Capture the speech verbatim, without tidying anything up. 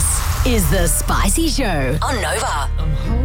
This is The Spicy Show on Nova. I'm